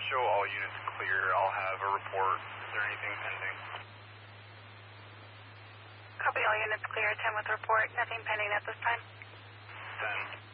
show all units clear. I'll have a report. Is there anything pending? Copy, all units clear. 10 with report. Nothing pending at this time. 10.